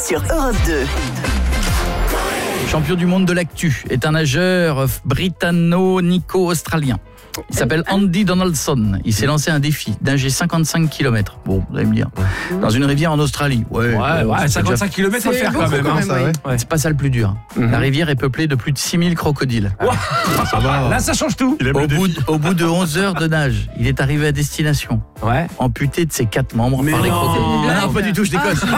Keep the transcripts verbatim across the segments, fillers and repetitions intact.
sur Europe deux. Champion du monde de l'actu est un nageur britanno-nico-australien. Il s'appelle Andy Donaldson. Il s'est lancé un défi d'un nager cinquante-cinq kilomètres. Bon, vous allez me dire. Dans une rivière en Australie. Ouais, Ouais, bon, ouais, cinquante-cinq kilomètres à faire quand même. quand hein. même, ça, ouais. Ouais. C'est pas ça le plus dur. Mhm. La rivière est peuplée de plus de six mille crocodiles. Ça va. Là, ça change tout. Au bout, de, au bout de onze heures de nage, il est arrivé à destination, Ouais. amputé de ses quatre membres Mais par les non. crocodiles. C'est une Ah non, blague. pas du tout, je déconne. non,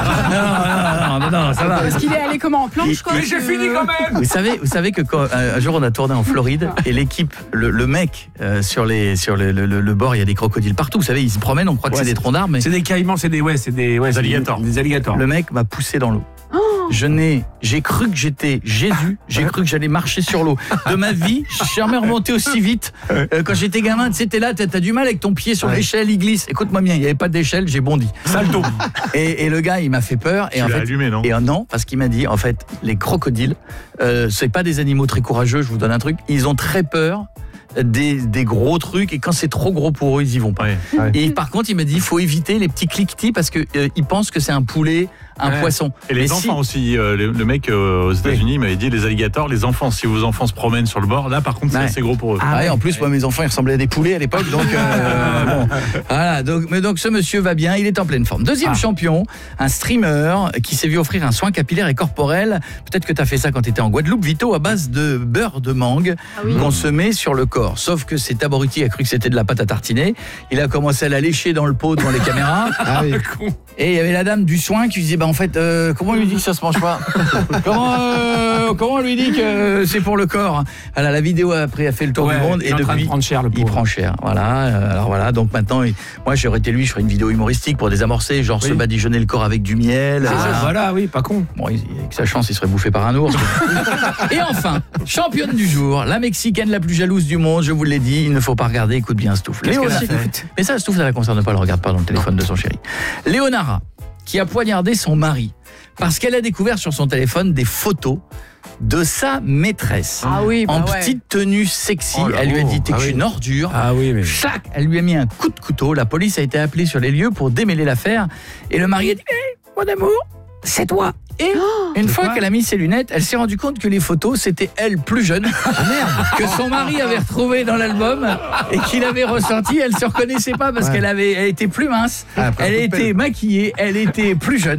non, non, non, non, ça va. Parce qu'il est allé comment, en planche, quoi? Mais j'ai fini quand même. Vous savez, vous savez que quand, un jour on a tourné en Floride et l'équipe, le, le mec euh, sur les sur le, le, le bord, il y a des crocodiles partout. Vous savez, ils se promènent, on croit que Ouais, c'est des troncs d'arbres, mais C'est des caïmans, c'est des ouais, c'est des ouais, Des c'est alligators. Des, des alligators. le mec m'a poussé dans l'eau. Je n'ai, j'ai cru que j'étais Jésus, j'ai cru que j'allais marcher sur l'eau. De ma vie, je suis jamais remonté aussi vite. Euh, quand j'étais gamin, tu sais, t'es là, t'as, t'as du mal avec ton pied sur Ouais. l'échelle, il glisse. Écoute-moi bien, il n'y avait pas d'échelle, j'ai bondi. Salto. Et, et le gars, il m'a fait peur. Et Tu en l'as fait, allumé, non Et euh, non, parce qu'il m'a dit, en fait, les crocodiles, euh, c'est pas des animaux très courageux, je vous donne un truc, ils ont très peur des, des gros trucs, et quand c'est trop gros pour eux, ils y vont pas. Ouais. Et par contre, il m'a dit, il faut éviter les petits cliquetis parce que euh, ils pensent que c'est un poulet, un Ouais. poisson. Et les Mais enfants si- aussi, euh, le, le mec euh, aux États-Unis il m'avait dit les alligators, les enfants, si vos enfants se promènent sur le bord, là par contre c'est Ouais. assez gros pour eux. Ah ouais, en plus, moi, mes enfants, ils ressemblaient à des poulets à l'époque, donc euh, bon, voilà. Donc, mais donc, ce monsieur va bien, il est en pleine forme. Deuxième Ah. champion, un streamer qui s'est vu offrir un soin capillaire et corporel. Peut-être que tu as fait ça quand tu étais en Guadeloupe, Vito, à base de beurre de mangue Ah oui. qu'on se met sur le corps. Sauf que cet abruti a cru que c'était de la pâte à tartiner. Il a commencé à la lécher dans le pot devant les caméras. Ah oui. Et il y avait la dame du soin qui lui disait, bah en fait, euh, comment on lui dit que ça se mange pas? comment, euh, comment on lui dit que c'est pour le corps? Alors la vidéo après a fait le tour Ouais, du monde il est et en train de depuis prendre cher, le il pauvre. prend cher. Voilà. euh, Alors voilà. Donc maintenant, il- moi j'aurais été lui, je ferais une vidéo humoristique pour désamorcer, genre Oui. se badigeonner le corps avec du miel. Ah, euh, voilà, oui, pas con. Bon, il- avec sa chance, il serait bouffé par un ours. Et enfin, championne du jour, la Mexicaine la plus jalouse du monde, je vous l'ai dit, il ne faut pas regarder, écoute bien Stouff. Qu'est-ce qu'elle a Léonara- fait Mais ça, Stouff, ça la concerne pas, elle regarde pas dans le téléphone de son chéri. Léonara, qui a poignardé son mari, parce qu'elle a découvert sur son téléphone des photos de sa maîtresse. Ah oui, bah en ouais. petite tenue sexy, Oh là elle lui a oh, dit t'es ah que oui. une ordure. Ah oui, mais Chac, elle lui a mis un coup de couteau. La police a été appelée sur les lieux pour démêler l'affaire. Et le mari a dit hey, mon amour, c'est toi. Et une fois quoi qu'elle a mis ses lunettes, elle s'est rendue compte que les photos, c'était elle plus jeune. que son mari avait retrouvé dans l'album et qu'il avait ressenti. Elle se reconnaissait pas parce Ouais. qu'elle avait, elle était plus mince. Ah, après un Elle coup de était maquillée. Elle était plus jeune.